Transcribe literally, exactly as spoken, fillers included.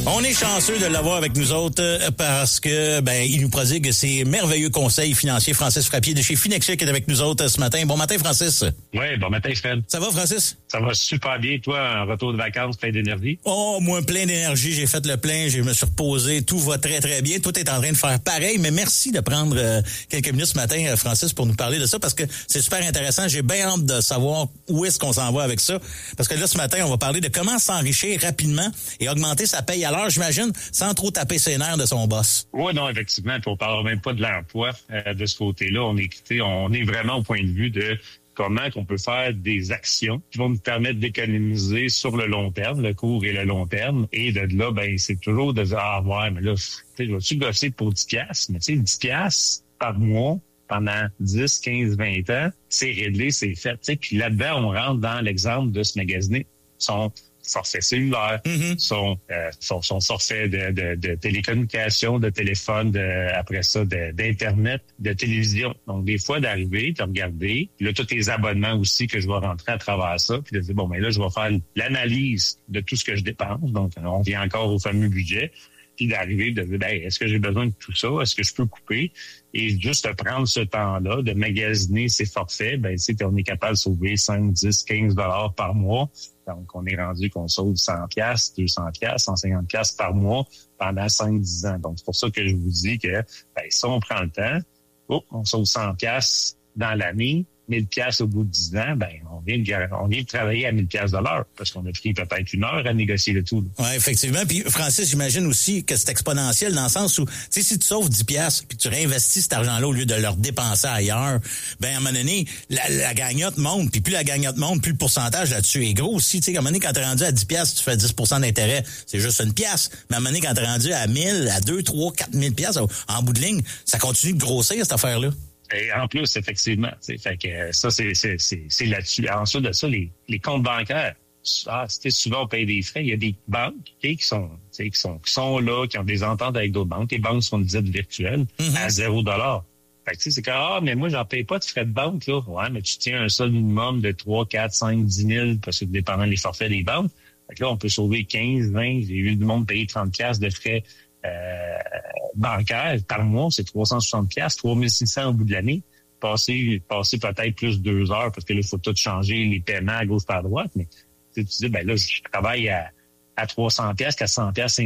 On est chanceux de l'avoir avec nous autres euh, parce que ben il nous prodigue ses merveilleux conseils financiers. Francis Frappier de chez Finexia qui est avec nous autres euh, ce matin. Bon matin, Francis. Oui, bon matin, Fred. Ça va, Francis? Ça va super bien. Toi, un retour de vacances plein d'énergie? Oh, moi, plein d'énergie. J'ai fait le plein. Je me suis reposé. Tout va très, très bien. Tout est en train de faire pareil. Mais merci de prendre euh, quelques minutes ce matin, euh, Francis, pour nous parler de ça parce que c'est super intéressant. J'ai bien hâte de savoir où est-ce qu'on s'en va avec ça. Parce que là, ce matin, on va parler de comment s'enrichir rapidement et augmenter sa paye à l'heure, j'imagine, sans trop taper ses nerfs de son boss. Oui, non, effectivement. Puis on parle même pas de l'emploi euh, de ce côté-là. On est, on est vraiment au point de vue de comment qu'on peut faire des actions qui vont nous permettre d'économiser sur le long terme, le court et le long terme. Et de là, ben c'est toujours de dire, ah ouais, mais là, tu sais, je vais-tu gosser pour dix piastres? Mais tu sais, dix piastres par mois pendant dix, quinze, vingt ans, c'est réglé, c'est fait. Tu sais. Puis là-dedans, on rentre dans l'exemple de ce magasiner. Son forfait cellulaire, mm-hmm. son, euh, son son forfait de, de, de télécommunications, de téléphone, de, après ça, de, d'Internet, de télévision. Donc, des fois, d'arriver, de regarder, puis là, tous tes abonnements aussi que je vais rentrer à travers ça, puis de dire, bon, mais là, je vais faire l'analyse de tout ce que je dépense. Donc, on vient encore au fameux budget. Puis d'arriver, de dire, ben, est-ce que j'ai besoin de tout ça? Est-ce que je peux couper? Et juste de prendre ce temps-là, de magasiner ses forfaits, ben, tu sais, on est capable de sauver cinq, dix, quinze dollars par mois. Donc, on est rendu qu'on sauve cent piastres, deux cents piastres, cent cinquante piastres par mois pendant cinq, dix ans. Donc, c'est pour ça que je vous dis que, ben, si on prend le temps, oh, on sauve cent piastres dans l'année, mille piastres au bout de dix ans, ben, on vient de, on vient de travailler à mille piastres de l'heure parce qu'on a pris peut-être une heure à négocier le tout. Oui, effectivement. Puis, Francis, j'imagine aussi que c'est exponentiel dans le sens où, tu sais, si tu sauves dix piastres puis tu réinvestis cet argent-là au lieu de le dépenser ailleurs, ben, à un moment donné, la, la gagnotte monte. Puis plus la gagnotte monte, plus le pourcentage là-dessus est gros aussi. Tu sais, à un moment donné, quand t'es rendu à dix piastres, tu fais dix pour cent d'intérêt. C'est juste une pièce. Mais à un moment donné, quand t'es rendu à mille, à deux, trois, quatre mille piastres, en bout de ligne, ça continue de grossir, cette affaire-là. Et en plus, effectivement, fait que ça, c'est, c'est, c'est, c'est là-dessus. Ensuite de ça, les, les comptes bancaires. Ah, c'était souvent on paye des frais. Il y a des banques okay, qui sont, qui sont, qui sont là, qui ont des ententes avec d'autres banques. Les banques sont dites virtuelles mm-hmm. à zéro dollar. Fait que tu sais, c'est que ah, mais moi, j'en paye pas de frais de banque, là. Ouais, mais tu tiens un seul minimum de trois, quatre, cinq, dix mille, parce que dépendant des forfaits des banques. Fait que là, on peut sauver quinze, vingt. J'ai vu du monde payer trente piastres de frais Euh, bancaire par mois, c'est trois cent soixante piastres, trois mille six cents au bout de l'année. Passer, passer peut-être plus deux heures parce que là, il faut tout changer les paiements à gauche par droite. Mais tu dis, ben là, je travaille à, à trois cents piastres, quatre cents piastres,